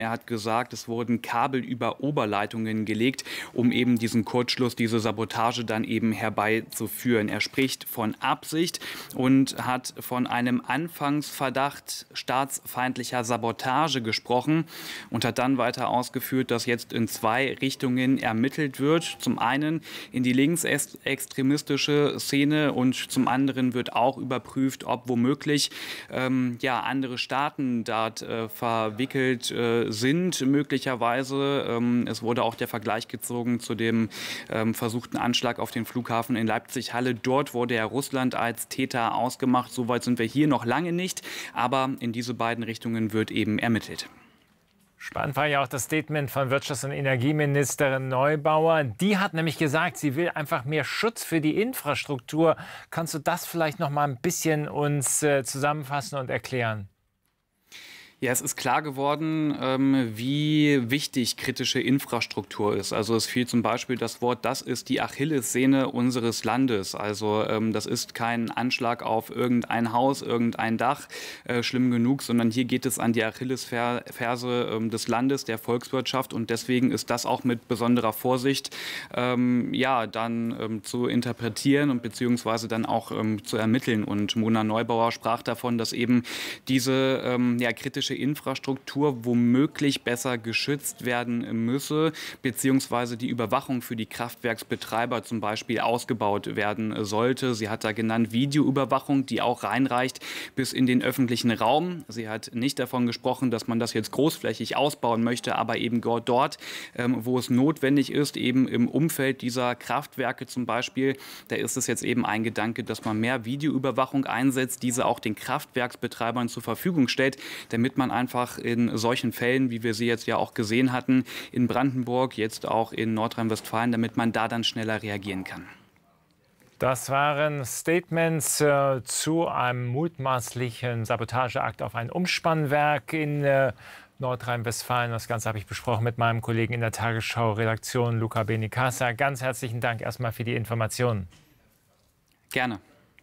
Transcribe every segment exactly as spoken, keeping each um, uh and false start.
Er hat gesagt, es wurden Kabel über Oberleitungen gelegt, um eben diesen Kurzschluss, diese Sabotage dann eben herbeizuführen. Er spricht von Absicht und hat von einem Anfangsverdacht staatsfeindlicher Sabotage gesprochen und hat dann weiter ausgeführt, dass jetzt in zwei Richtungen ermittelt wird. Zum einen in die linksextremistische Szene und zum anderen wird auch überprüft, ob womöglich ähm, ja, andere Staaten dort äh, verwickelt äh, sind, möglicherweise. Ähm, es wurde auch der Vergleich gezogen zu dem ähm, versuchten Anschlag auf den Flughafen in Leipzig-Halle. Dort wurde ja Russland als Täter ausgemacht. Soweit sind wir hier noch lange nicht, aber in diese beiden Richtungen wird eben ermittelt. Spannend war ja auch das Statement von Wirtschafts- und Energieministerin Neubauer. Die hat nämlich gesagt, sie will einfach mehr Schutz für die Infrastruktur. Kannst du das vielleicht noch mal ein bisschen uns äh, zusammenfassen und erklären? Ja, es ist klar geworden, ähm, wie wichtig kritische Infrastruktur ist. Also es fiel zum Beispiel das Wort, das ist die Achillessehne unseres Landes. Also ähm, das ist kein Anschlag auf irgendein Haus, irgendein Dach, äh, schlimm genug, sondern hier geht es an die Achillesferse ähm, des Landes, der Volkswirtschaft. Und deswegen ist das auch mit besonderer Vorsicht ähm, ja, dann ähm, zu interpretieren und beziehungsweise dann auch ähm, zu ermitteln. Und Mona Neubauer sprach davon, dass eben diese ähm, ja, kritische Infrastruktur womöglich besser geschützt werden müsse, beziehungsweise die Überwachung für die Kraftwerksbetreiber zum Beispiel ausgebaut werden sollte. Sie hat da genannt Videoüberwachung, die auch reinreicht bis in den öffentlichen Raum. Sie hat nicht davon gesprochen, dass man das jetzt großflächig ausbauen möchte, aber eben dort, wo es notwendig ist, eben im Umfeld dieser Kraftwerke zum Beispiel, da ist es jetzt eben ein Gedanke, dass man mehr Videoüberwachung einsetzt, diese auch den Kraftwerksbetreibern zur Verfügung stellt, damit man einfach in solchen Fällen, wie wir sie jetzt ja auch gesehen hatten, in Brandenburg, jetzt auch in Nordrhein-Westfalen, damit man da dann schneller reagieren kann. Das waren Statements äh, zu einem mutmaßlichen Sabotageakt auf ein Umspannwerk in äh, Nordrhein-Westfalen. Das Ganze habe ich besprochen mit meinem Kollegen in der Tagesschau-Redaktion, Luca Benincasa. Ganz herzlichen Dank erstmal für die Informationen. Gerne.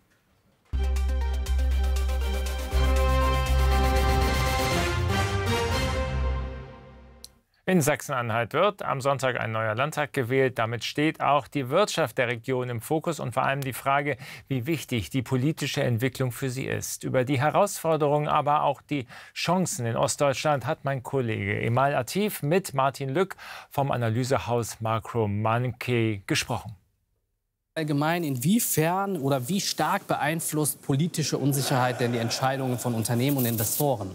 In Sachsen-Anhalt wird am Sonntag ein neuer Landtag gewählt. Damit steht auch die Wirtschaft der Region im Fokus und vor allem die Frage, wie wichtig die politische Entwicklung für sie ist. Über die Herausforderungen, aber auch die Chancen in Ostdeutschland hat mein Kollege Emal Atif mit Martin Lück vom Analysehaus Macro Monkey gesprochen. Allgemein, inwiefern oder wie stark beeinflusst politische Unsicherheit denn die Entscheidungen von Unternehmen und Investoren?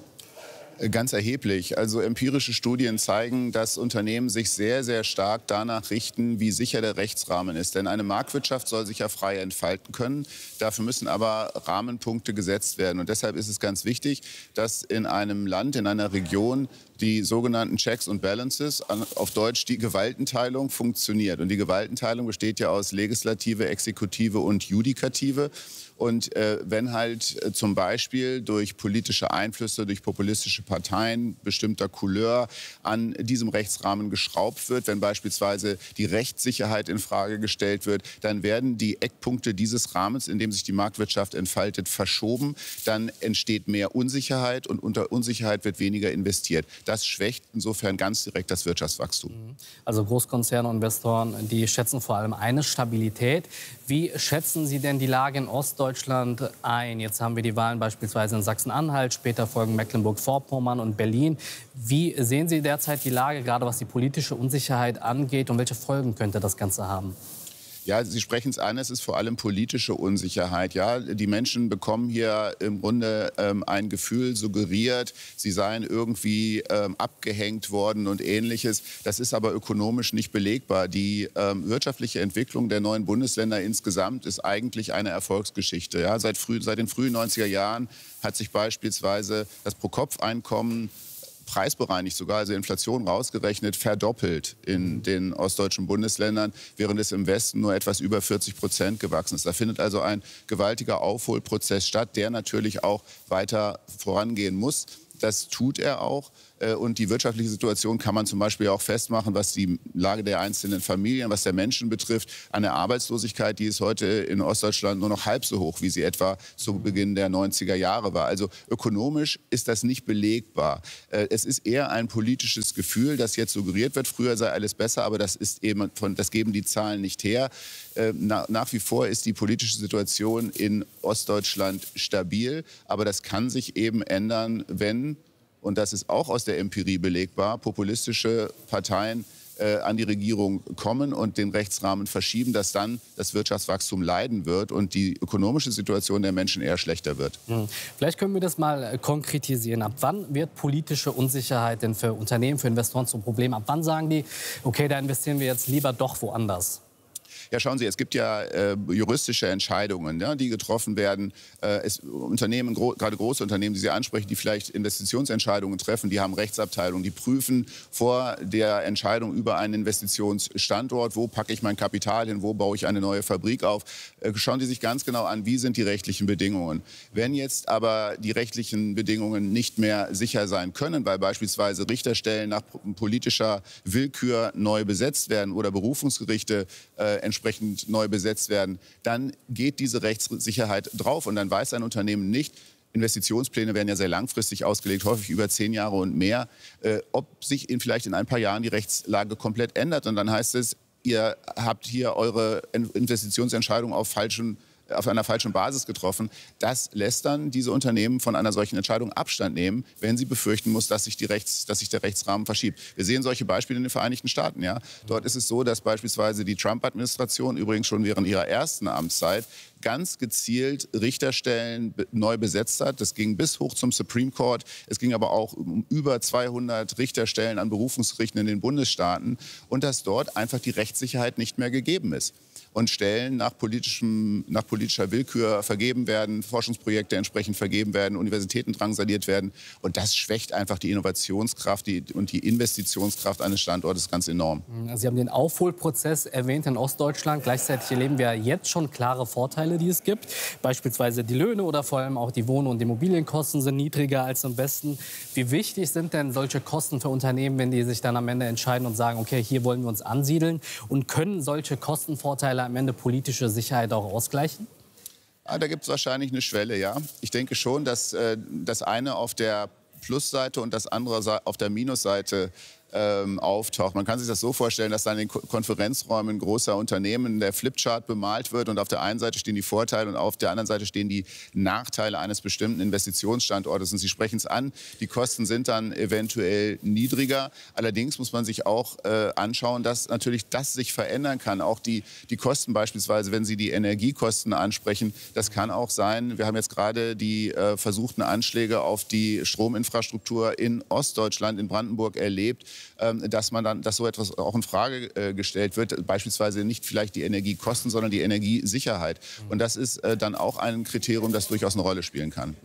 Ganz erheblich. Also empirische Studien zeigen, dass Unternehmen sich sehr, sehr stark danach richten, wie sicher der Rechtsrahmen ist. Denn eine Marktwirtschaft soll sich ja frei entfalten können. Dafür müssen aber Rahmenpunkte gesetzt werden. Und deshalb ist es ganz wichtig, dass in einem Land, in einer Region die sogenannten Checks und Balances, auf Deutsch die Gewaltenteilung, funktioniert. Und die Gewaltenteilung besteht ja aus Legislative, Exekutive und Judikative. Und äh, wenn halt äh, zum Beispiel durch politische Einflüsse, durch populistische Parteien bestimmter Couleur an diesem Rechtsrahmen geschraubt wird, wenn beispielsweise die Rechtssicherheit in Frage gestellt wird, dann werden die Eckpunkte dieses Rahmens, in dem sich die Marktwirtschaft entfaltet, verschoben. Dann entsteht mehr Unsicherheit und unter Unsicherheit wird weniger investiert. Das schwächt insofern ganz direkt das Wirtschaftswachstum. Also Großkonzerne und Investoren, die schätzen vor allem eine Stabilität. Wie schätzen Sie denn die Lage in Ostdeutschland ein? Jetzt haben wir die Wahlen beispielsweise in Sachsen-Anhalt, später folgen Mecklenburg-Vorpommern und Berlin. Wie sehen Sie derzeit die Lage, gerade was die politische Unsicherheit angeht, und welche Folgen könnte das Ganze haben? Ja, Sie sprechen es an, es ist vor allem politische Unsicherheit. Ja, die Menschen bekommen hier im Grunde ähm, ein Gefühl suggeriert, sie seien irgendwie ähm, abgehängt worden und Ähnliches. Das ist aber ökonomisch nicht belegbar. Die ähm, wirtschaftliche Entwicklung der neuen Bundesländer insgesamt ist eigentlich eine Erfolgsgeschichte. Ja, seit, früh, seit den frühen neunziger Jahren hat sich beispielsweise das Pro-Kopf-Einkommen preisbereinigt sogar, also Inflation rausgerechnet, verdoppelt in den ostdeutschen Bundesländern, während es im Westen nur etwas über vierzig Prozent gewachsen ist. Da findet also ein gewaltiger Aufholprozess statt, der natürlich auch weiter vorangehen muss. Das tut er auch. Und die wirtschaftliche Situation kann man zum Beispiel auch festmachen, was die Lage der einzelnen Familien, was der Menschen betrifft, an der Arbeitslosigkeit, die ist heute in Ostdeutschland nur noch halb so hoch, wie sie etwa zu Beginn der neunziger Jahre war. Also ökonomisch ist das nicht belegbar. Es ist eher ein politisches Gefühl, das jetzt suggeriert wird, früher sei alles besser, aber das ist eben von, das geben die Zahlen nicht her. Na, nach wie vor ist die politische Situation in Ostdeutschland stabil, aber das kann sich eben ändern, wenn, und das ist auch aus der Empirie belegbar, populistische Parteien äh, an die Regierung kommen und den Rechtsrahmen verschieben, dass dann das Wirtschaftswachstum leiden wird und die ökonomische Situation der Menschen eher schlechter wird. Hm. Vielleicht können wir das mal konkretisieren. Ab wann wird politische Unsicherheit denn für Unternehmen, für Investoren zum Problem? Ab wann sagen die, okay, da investieren wir jetzt lieber doch woanders? Ja, schauen Sie, es gibt ja äh, juristische Entscheidungen, ja, die getroffen werden. Äh, es, Unternehmen, gro gerade große Unternehmen, die Sie ansprechen, die vielleicht Investitionsentscheidungen treffen, die haben Rechtsabteilungen, die prüfen vor der Entscheidung über einen Investitionsstandort, wo packe ich mein Kapital hin, wo baue ich eine neue Fabrik auf. Äh, schauen Sie sich ganz genau an, wie sind die rechtlichen Bedingungen. Wenn jetzt aber die rechtlichen Bedingungen nicht mehr sicher sein können, weil beispielsweise Richterstellen nach politischer Willkür neu besetzt werden oder Berufungsgerichte äh, entsprechend neu besetzt werden, dann geht diese Rechtssicherheit drauf und dann weiß ein Unternehmen nicht, Investitionspläne werden ja sehr langfristig ausgelegt, häufig über zehn Jahre und mehr, äh, ob sich in, vielleicht in ein paar Jahren die Rechtslage komplett ändert. Und dann heißt es, ihr habt hier eure Investitionsentscheidung auf falschen auf einer falschen Basis getroffen. Das lässt dann diese Unternehmen von einer solchen Entscheidung Abstand nehmen, wenn sie befürchten muss, dass sich, die Rechts, dass sich der Rechtsrahmen verschiebt. Wir sehen solche Beispiele in den Vereinigten Staaten. Ja? Dort ist es so, dass beispielsweise die Trump-Administration, übrigens schon während ihrer ersten Amtszeit, ganz gezielt Richterstellen neu besetzt hat. Das ging bis hoch zum Supreme Court. Es ging aber auch um über zweihundert Richterstellen an Berufungsgerichten in den Bundesstaaten. Und dass dort einfach die Rechtssicherheit nicht mehr gegeben ist. Und Stellen nach, politischem, nach politischer Willkür vergeben werden, Forschungsprojekte entsprechend vergeben werden, Universitäten drangsaliert werden. Und das schwächt einfach die Innovationskraft die, und die Investitionskraft eines Standortes ganz enorm. Sie haben den Aufholprozess erwähnt in Ostdeutschland. Gleichzeitig erleben wir jetzt schon klare Vorteile, die es gibt. Beispielsweise die Löhne oder vor allem auch die Wohn- und Immobilienkosten sind niedriger als im Westen. Wie wichtig sind denn solche Kosten für Unternehmen, wenn die sich dann am Ende entscheiden und sagen, okay, hier wollen wir uns ansiedeln? Und können solche Kostenvorteile am Ende politische Sicherheit auch ausgleichen? Ah, da gibt es wahrscheinlich eine Schwelle, ja. Ich denke schon, dass äh, das eine auf der Plusseite und das andere auf der Minusseite ähm, auftaucht. Man kann sich das so vorstellen, dass dann in den Konferenzräumen großer Unternehmen der Flipchart bemalt wird und auf der einen Seite stehen die Vorteile und auf der anderen Seite stehen die Nachteile eines bestimmten Investitionsstandortes. Und Sie sprechen es an, die Kosten sind dann eventuell niedriger. Allerdings muss man sich auch äh, anschauen, dass natürlich das sich verändern kann. Auch die, die Kosten beispielsweise, wenn Sie die Energiekosten ansprechen, das kann auch sein. Wir haben jetzt gerade die äh, versuchten Anschläge auf die Strominfrastruktur in Ostdeutschland, in Brandenburg erlebt, dass man dann, dass so etwas auch in Frage äh, gestellt wird, beispielsweise nicht vielleicht die Energiekosten, sondern die Energiesicherheit. Und das ist äh, dann auch ein Kriterium, das durchaus eine Rolle spielen kann.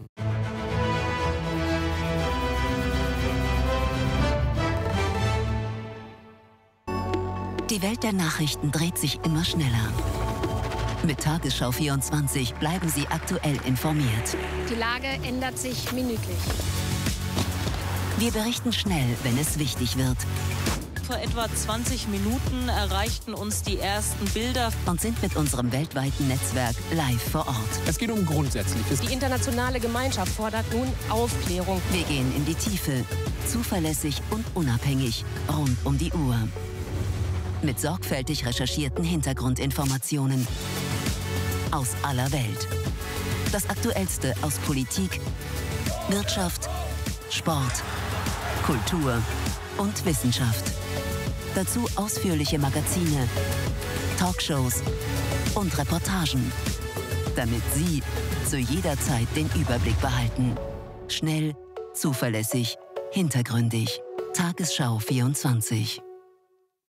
Die Welt der Nachrichten dreht sich immer schneller. Mit Tagesschau vierundzwanzig bleiben Sie aktuell informiert. Die Lage ändert sich minütlich. Wir berichten schnell, wenn es wichtig wird. Vor etwa zwanzig Minuten erreichten uns die ersten Bilder und sind mit unserem weltweiten Netzwerk live vor Ort. Es geht um Grundsätzliches. Die internationale Gemeinschaft fordert nun Aufklärung. Wir gehen in die Tiefe, zuverlässig und unabhängig, rund um die Uhr. Mit sorgfältig recherchierten Hintergrundinformationen aus aller Welt. Das Aktuellste aus Politik, Wirtschaft, Sport, Kultur und Wissenschaft. Dazu ausführliche Magazine, Talkshows und Reportagen, damit Sie zu jeder Zeit den Überblick behalten. Schnell, zuverlässig, hintergründig. Tagesschau vierundzwanzig.